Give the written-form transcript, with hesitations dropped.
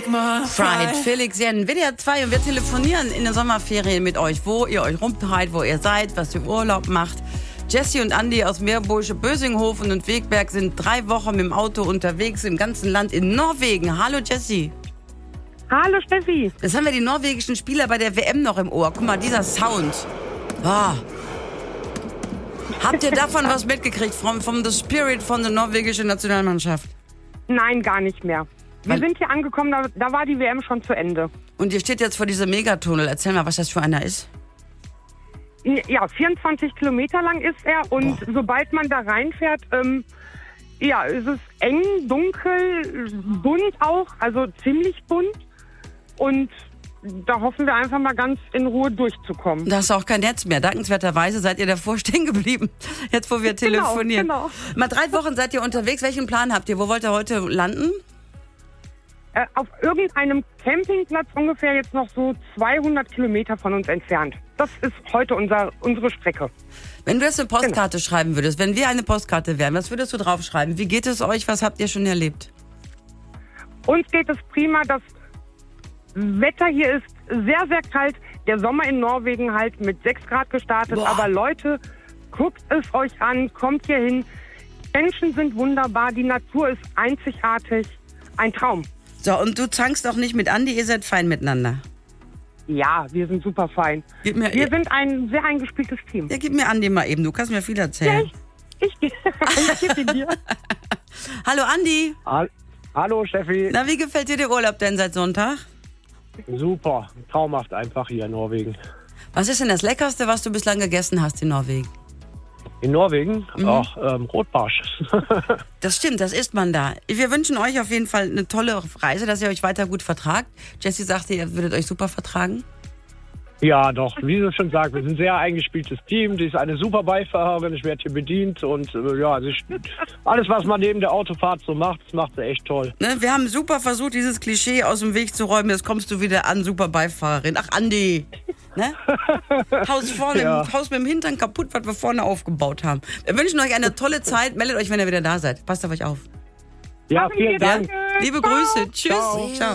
Fried, Felix Jen, WDR 2 und wir telefonieren in den Sommerferien mit euch, wo ihr euch rumtreibt, wo ihr seid, was ihr im Urlaub macht. Jessie und Andi aus Meerbusch, Bösinghofen und Wegberg sind 3 Wochen mit dem Auto unterwegs im ganzen Land in Norwegen. Hallo Jessie. Hallo Steffi. Jetzt haben wir die norwegischen Spieler bei der WM noch im Ohr. Guck mal, dieser Sound. Ah. Habt ihr davon was mitgekriegt, vom The Spirit von der norwegischen Nationalmannschaft? Nein, gar nicht mehr. Wir sind hier angekommen, da war die WM schon zu Ende. Und ihr steht jetzt vor diesem Megatunnel. Erzähl mal, was das für einer ist. Ja, 24 Kilometer lang ist er und sobald man da reinfährt, ist es eng, dunkel, bunt auch, also ziemlich bunt. Und da hoffen wir einfach mal ganz in Ruhe durchzukommen. Da ist auch kein Netz mehr. Dankenswerterweise seid ihr davor stehen geblieben, jetzt wo wir telefonieren. Genau. Mal 3 Wochen seid ihr unterwegs. Welchen Plan habt ihr? Wo wollt ihr heute landen? Auf irgendeinem Campingplatz ungefähr jetzt noch so 200 Kilometer von uns entfernt. Das ist heute unsere Strecke. Wenn du jetzt eine Postkarte schreiben würdest, wenn wir eine Postkarte wären, was würdest du draufschreiben? Wie geht es euch? Was habt ihr schon erlebt? Uns geht es prima. Das Wetter hier ist sehr, sehr kalt. Der Sommer in Norwegen halt mit 6 Grad gestartet. Boah. Aber Leute, guckt es euch an, kommt hier hin. Menschen sind wunderbar, die Natur ist einzigartig. Ein Traum. So, und du zankst auch nicht mit Andi, ihr seid fein miteinander. Ja, wir sind super fein. Wir sind ein sehr eingespieltes Team. Ja, gib mir Andi mal eben, du kannst mir viel erzählen. Ja, ich gebe ihn dir. Hallo Andi. Hallo Steffi. Na, wie gefällt dir der Urlaub denn seit Sonntag? Super, traumhaft einfach hier in Norwegen. Was ist denn das Leckerste, was du bislang gegessen hast in Norwegen? In Norwegen? Rotbarsch. Das stimmt, das isst man da. Wir wünschen euch auf jeden Fall eine tolle Reise, dass ihr euch weiter gut vertragt. Jessie sagte, ihr würdet euch super vertragen. Ja, doch, wie sie schon sagt, wir sind ein sehr eingespieltes Team. Die ist eine super Beifahrerin, ich werde hier bedient und alles, was man neben der Autofahrt so macht, das macht sie echt toll. Ne, wir haben super versucht, dieses Klischee aus dem Weg zu räumen. Jetzt kommst du wieder an, super Beifahrerin. Ach, Andi. Ne? Haus mit dem Hintern kaputt, was wir vorne aufgebaut haben. Wir wünschen euch eine tolle Zeit. Meldet euch, wenn ihr wieder da seid. Passt auf euch auf. Ja, vielen Dank. Liebe Grüße. Tschüss. Ciao. Ciao.